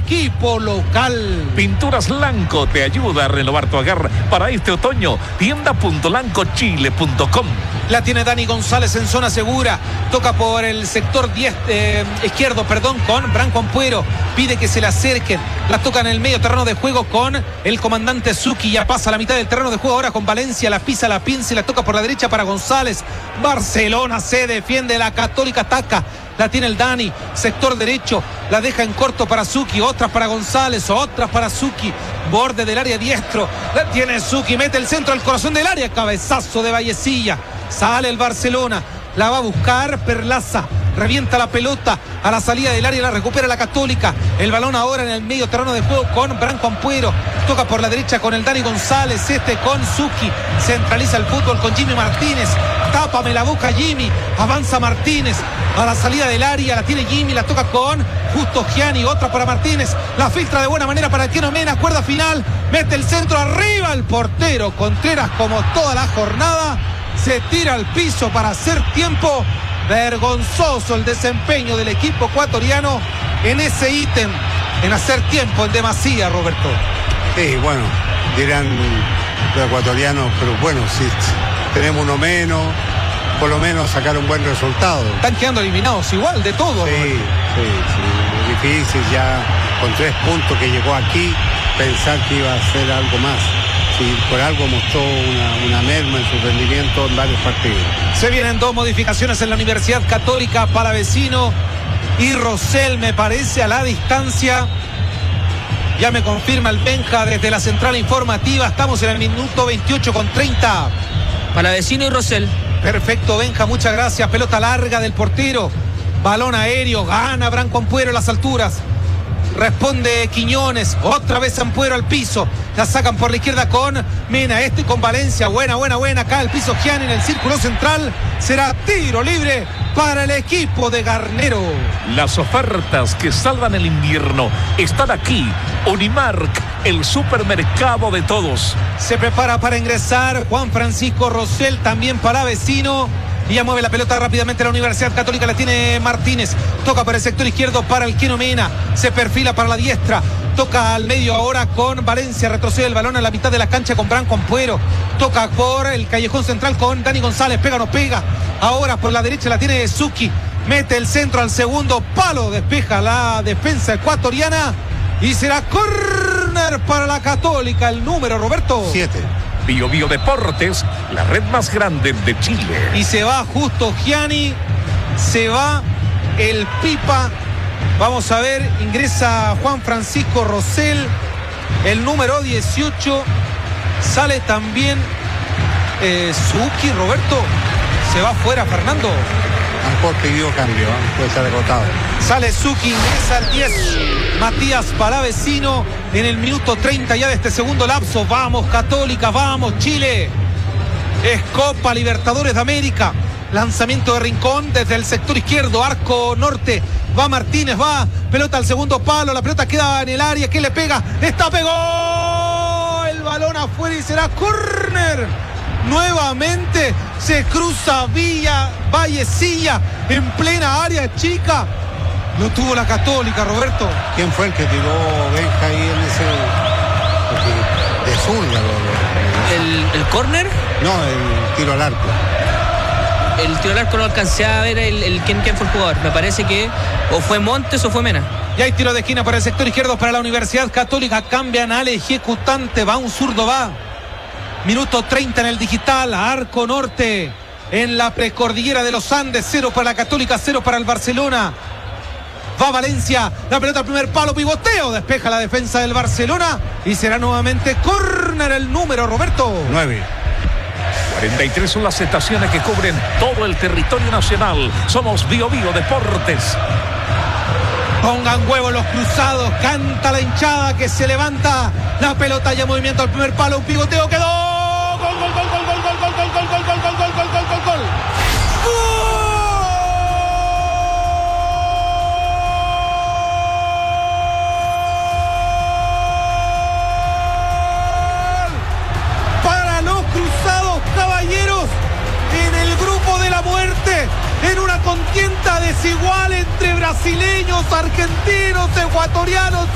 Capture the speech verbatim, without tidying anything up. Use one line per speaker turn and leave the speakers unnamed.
equipo local.
Pinturas Lanco te ayuda a renovar tu hogar para este otoño. tienda punto lanco chile punto com.
La tiene Dani González en zona segura. Toca por el sector diez, eh, izquierdo, perdón, con Branco Ampuero. Pide que se le acerquen. La toca en el medio terreno de juego con el comandante Zucchi. Ya pasa a la mitad del terreno de juego ahora con Valencia. La pisa, la pinza y la toca por la derecha para González. Barcelona se defiende. La Católica ataca. La tiene el Dani, sector derecho, la deja en corto para Zucchi, otras para González, otras para Zucchi, borde del área diestro, la tiene Zucchi, mete el centro al corazón del área, cabezazo de Vallecilla, sale el Barcelona, la va a buscar Perlaza, revienta la pelota a la salida del área, la recupera la Católica, el balón ahora en el medio terreno de juego con Branco Ampuero, toca por la derecha con el Dani González, este con Zucchi, centraliza el fútbol con Jimmy Martínez, tápame la boca Jimmy, avanza Martínez, a la salida del área, la tiene Jimmy, la toca con Justo Gianni, otra para Martínez, la filtra de buena manera para Keno Mena, cuerda final, mete el centro arriba, el portero Contreras como toda la jornada, se tira al piso para hacer tiempo. Vergonzoso el desempeño del equipo ecuatoriano en ese ítem, en hacer tiempo en demasía, Roberto.
Sí, bueno, dirán los ecuatorianos, pero bueno, si tenemos uno menos, por lo menos sacar un buen resultado.
Están quedando eliminados igual de todo.
Sí, sí, sí, difícil ya con tres puntos que llegó aquí, pensar que iba a hacer algo más. Sí, por algo mostró una, una merma en su rendimiento en varios partidos.
Se vienen dos modificaciones en la Universidad Católica, Palavecino y Rosell, me parece, a la distancia. Ya me confirma el Benja desde la central informativa. Estamos en el minuto veintiocho con treinta.
Palavecino y Rosell.
Perfecto, Benja, muchas gracias. Pelota larga del portero. Balón aéreo, gana Branco Ampuero en las alturas. Responde Quiñones, otra vez Ampuero al piso, la sacan por la izquierda con Mena, este con Valencia, buena, buena, buena, acá el piso Gianni en el círculo central, será tiro libre para el equipo de Garnero.
Las ofertas que salvan el invierno están aquí. Unimark, el supermercado de todos.
Se prepara para ingresar Juan Francisco Rosell, también Palavecino. Y ya mueve la pelota rápidamente la Universidad Católica, la tiene Martínez, toca para el sector izquierdo para el Keno Mena, se perfila para la diestra, toca al medio ahora con Valencia, retrocede el balón a la mitad de la cancha con Branco Ampuero, toca por el callejón central con Dani González, pega, no pega, ahora por la derecha la tiene Zucchi, mete el centro al segundo palo, despeja la defensa ecuatoriana y será córner para la Católica, el número, Roberto.
Siete.
Bio Bio Deportes, la red más grande de Chile.
Y se va Justo Gianni, se va el Pipa. Vamos a ver, ingresa Juan Francisco Rosell, el número dieciocho. Sale también eh, Zucchi, Roberto. Se va fuera Fernando.
Han pedido cambio, ¿eh? Puede ser agotado.
Sale Zucchi, ingresa al diez. Matías Palavecino en el minuto treinta ya de este segundo lapso. Vamos Católica, vamos Chile. Es Copa Libertadores de América. Lanzamiento de Rincón desde el sector izquierdo, arco norte. Va Martínez, va. Pelota al segundo palo. La pelota queda en el área. ¿Qué le pega? ¡Está pegó! El balón afuera y será córner. Nuevamente se cruza Villa Vallecilla en plena área chica. Lo tuvo la Católica, Roberto.
¿Quién fue el que tiró Benja ahí en ese de zurda?
¿El, el córner?
No, el tiro al arco.
El tiro al arco no alcancé a ver el, el, quién, quién fue el jugador. Me parece que o fue Montes o fue Mena.
Ya hay tiro de esquina para el sector izquierdo para la Universidad Católica. Cambian al ejecutante. Va un zurdo, va. Minuto treinta en el digital. Arco norte en la precordillera de los Andes. Cero para la Católica, cero para el Barcelona. Va Valencia, la pelota al primer palo, pivoteo, despeja la defensa del Barcelona y será nuevamente córner el número, Roberto.
Nueve.
cuarenta y tres son las estaciones que cubren todo el territorio nacional. Somos Bio Bio Deportes.
Pongan huevo los cruzados, canta la hinchada que se levanta. La pelota ya en movimiento al primer palo, un pivoteo, quedó. Gol, gol, gol, gol, gol, gol, gol, gol, gol, gol, gol, gol, gol, gol, gol, gol. En una contienda desigual entre brasileños, argentinos, ecuatorianos.